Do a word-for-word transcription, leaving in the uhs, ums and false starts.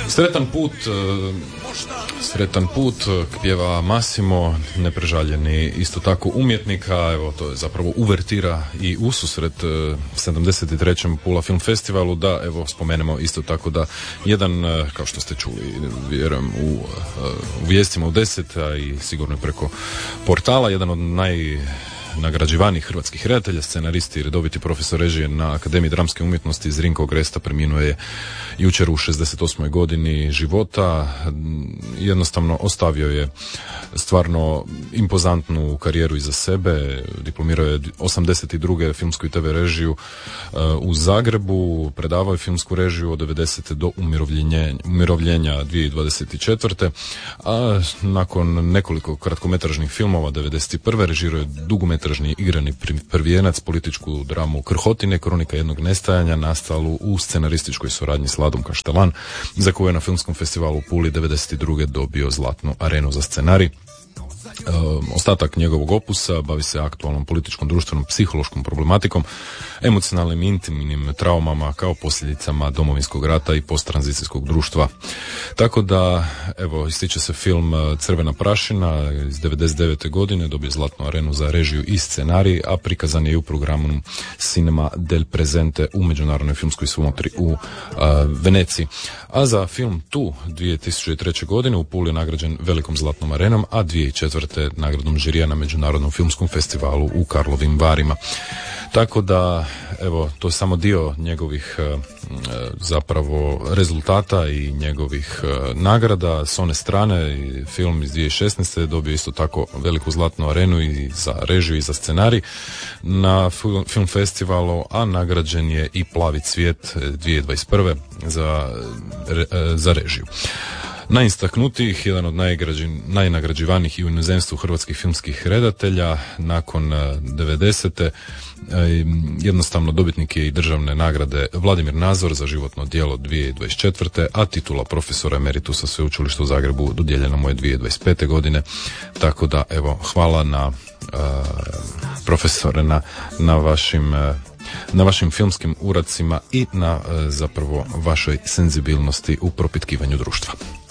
Sretan put, sretan put pjeva Massimo, neprežaljeni isto tako umjetnika, evo to je zapravo uvertira i ususret sedamdeset trećem Pula Film Festivalu, da evo spomenemo isto tako da jedan, kao što ste čuli, vjerujem u, u vijestima u deset, a i sigurno preko portala, jedan od naj nagrađivanih hrvatskih redatelja, scenaristi i redoviti profesor režije na Akademiji dramske umjetnosti Zrinko Gresta preminuo je jučer u šezdeset osmoj godini života. Jednostavno ostavio je stvarno impozantnu karijeru iza sebe. Diplomirao je osamdeset druge filmsku i te ve režiju u Zagrebu, predavao je filmsku režiju od devedesete do umirovljenja, umirovljenja dvije tisuće dvadeset četvrte. A nakon nekoliko kratkometražnih filmova devedeset prve režirao je dugometražni igrani prvijenac, političku dramu Krhotine, kronika jednog nestajanja, nastalu u scenarističkoj suradnji s Ladom Kaštelan, za koju je na Filmskom festivalu u Puli devedeset druge dobio Zlatnu arenu za scenarij. Ostatak njegovog opusa bavi se aktualnom političkom, društvenom, psihološkom problematikom, emocionalnim, intimnim traumama kao posljedicama Domovinskog rata i posttranzicijskog društva. Tako da, evo, ističe se film Crvena prašina iz devedeset devete godine, dobio Zlatnu arenu za režiju i scenarij, a prikazan je i u programu Cinema del Presente u Međunarodnoj filmskoj svomotri u a, Veneciji. A za film Tu dvije tisuće treće godine u Puli je nagrađen velikom Zlatnom arenom, a dvije tisuće četvrte nagradom žirija na Međunarodnom filmskom festivalu u Karlovim Varima. Tako da, evo, to je samo dio njegovih e, zapravo rezultata i njegovih e, nagrada. S one strane, film iz dvije tisuće šesnaeste dobio isto tako veliku Zlatnu arenu i za režiju i za scenarij na film festivalu, a nagrađen je i Plavi cvijet dvije tisuće dvadeset prve za, re, za režiju. Najistaknutijih, jedan od najnagrađivanijih i u inozemstvu hrvatskih filmskih redatelja nakon devedesete. Jednostavno dobitnik je i državne nagrade Vladimir Nazor za životno djelo dvije tisuće dvadeset četvrte, a titula profesora emeritusa Sveučilišta u Zagrebu dodijeljena mu je dvije tisuće dvadeset pete godine. Tako da, evo, hvala na uh, profesore na, na vašim uh, na vašim filmskim uradcima i na uh, zapravo vašoj senzibilnosti u propitkivanju društva.